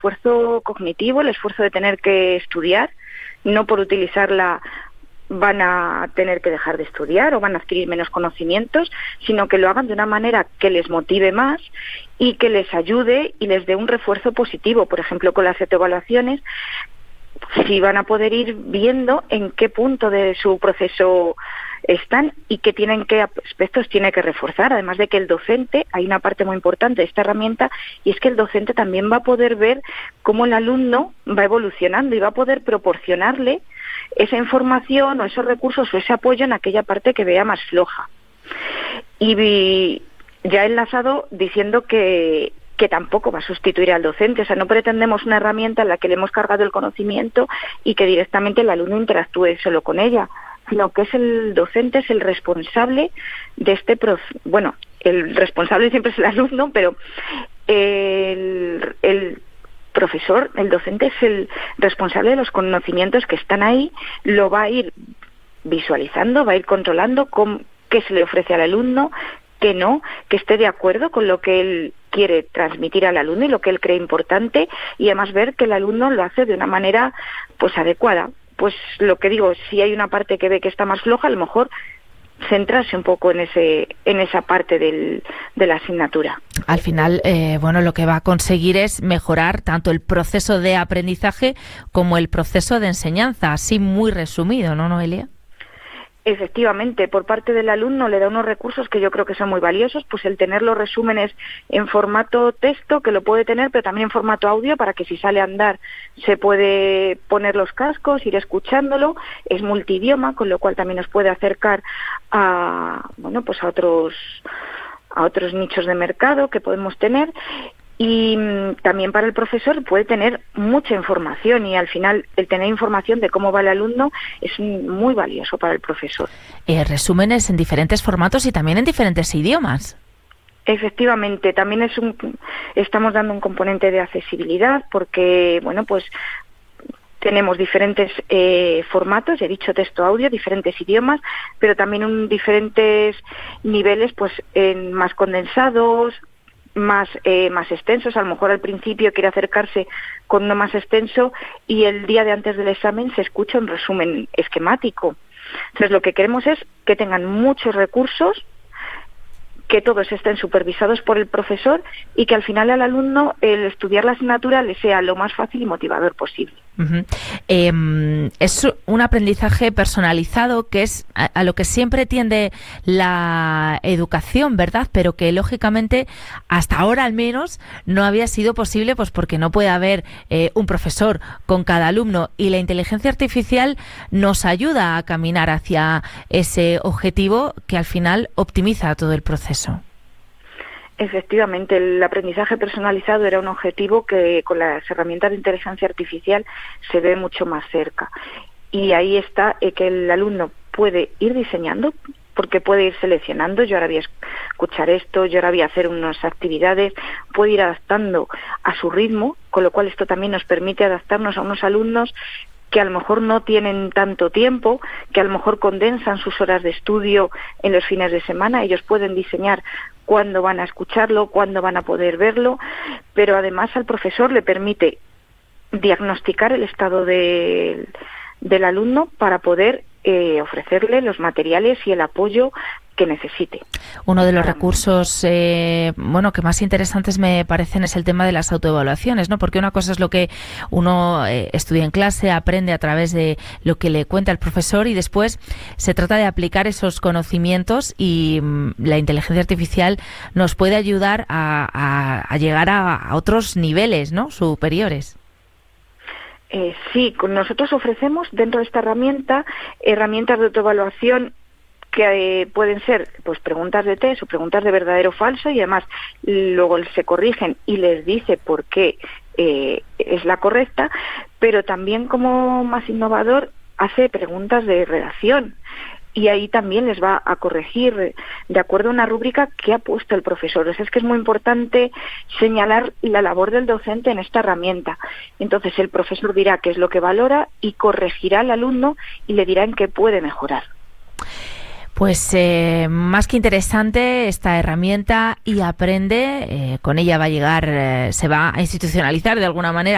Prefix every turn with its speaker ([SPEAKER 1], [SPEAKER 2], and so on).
[SPEAKER 1] esfuerzo cognitivo, el esfuerzo de tener que estudiar. No por utilizarla van a tener que dejar de estudiar o van a adquirir menos conocimientos, sino que lo hagan de una manera que les motive más y que les ayude y les dé un refuerzo positivo. Por ejemplo, con las autoevaluaciones, si van a poder ir viendo en qué punto de su proceso están y qué aspectos tiene que reforzar. Además de que el docente, hay una parte muy importante de esta herramienta, y es que el docente también va a poder ver cómo el alumno va evolucionando y va a poder proporcionarle esa información o esos recursos o ese apoyo en aquella parte que vea más floja. Y ya he enlazado diciendo que tampoco va a sustituir al docente. O sea, no pretendemos una herramienta en la que le hemos cargado el conocimiento y que directamente el alumno interactúe solo con ella, sino que es el docente, es el responsable de este proceso. Bueno, el responsable siempre es el alumno, pero el profesor, el docente, es el responsable de los conocimientos que están ahí, lo va a ir visualizando, va a ir controlando qué se le ofrece al alumno, que no, que esté de acuerdo con lo que él quiere transmitir al alumno y lo que él cree importante, y además ver que el alumno lo hace de una manera pues adecuada. Pues lo que digo, si hay una parte que ve que está más floja, a lo mejor centrarse un poco en esa parte de la asignatura.
[SPEAKER 2] Al final, lo que va a conseguir es mejorar tanto el proceso de aprendizaje como el proceso de enseñanza, así muy resumido, ¿no, Noelia?
[SPEAKER 1] Efectivamente, por parte del alumno le da unos recursos que yo creo que son muy valiosos, pues el tener los resúmenes en formato texto, que lo puede tener, pero también en formato audio, para que si sale a andar se puede poner los cascos, ir escuchándolo. Es multidioma, con lo cual también nos puede acercar a otros nichos de mercado que podemos tener. Y también para el profesor puede tener mucha información, y al final el tener información de cómo va el alumno es muy valioso para el profesor.
[SPEAKER 2] Resúmenes en diferentes formatos y también en diferentes idiomas.
[SPEAKER 1] Efectivamente, también estamos dando un componente de accesibilidad, porque tenemos diferentes formatos, ya he dicho, texto, audio, diferentes idiomas, pero también diferentes niveles, pues más condensados, más extensos. A lo mejor al principio quiere acercarse con uno más extenso y el día de antes del examen se escucha un resumen esquemático. Entonces lo que queremos es que tengan muchos recursos, que todos estén supervisados por el profesor y que al final al alumno el estudiar la asignatura le sea lo más fácil y motivador posible.
[SPEAKER 2] Uh-huh. Es un aprendizaje personalizado, que es a lo que siempre tiende la educación, ¿verdad? Pero que lógicamente hasta ahora al menos no había sido posible, pues porque no puede haber un profesor con cada alumno, y la inteligencia artificial nos ayuda a caminar hacia ese objetivo que al final optimiza todo el proceso.
[SPEAKER 1] Efectivamente, el aprendizaje personalizado era un objetivo que con las herramientas de inteligencia artificial se ve mucho más cerca. Y ahí está que el alumno puede ir diseñando, porque puede ir seleccionando. Yo ahora voy a escuchar esto, yo ahora voy a hacer unas actividades, puede ir adaptando a su ritmo, con lo cual esto también nos permite adaptarnos a unos alumnos que a lo mejor no tienen tanto tiempo, que a lo mejor condensan sus horas de estudio en los fines de semana. Ellos pueden diseñar cuándo van a escucharlo, cuándo van a poder verlo, pero además al profesor le permite diagnosticar el estado del alumno para poder ofrecerle los materiales y el apoyo que necesite.
[SPEAKER 2] Uno de los recursos que más interesantes me parecen es el tema de las autoevaluaciones, ¿no? Porque una cosa es lo que uno estudia en clase, aprende a través de lo que le cuenta el profesor, y después se trata de aplicar esos conocimientos, y la inteligencia artificial nos puede ayudar a llegar a otros niveles, ¿no?, superiores.
[SPEAKER 1] Sí, nosotros ofrecemos dentro de esta herramientas de autoevaluación que pueden ser pues preguntas de test o preguntas de verdadero o falso, y además luego se corrigen y les dice por qué es la correcta, pero también, como más innovador, hace preguntas de redacción. Y ahí también les va a corregir de acuerdo a una rúbrica que ha puesto el profesor. O sea, es que es muy importante señalar la labor del docente en esta herramienta. Entonces el profesor dirá qué es lo que valora y corregirá al alumno y le dirá en qué puede mejorar.
[SPEAKER 2] Pues más que interesante esta herramienta, y aprende, con ella va a llegar, se va a institucionalizar de alguna manera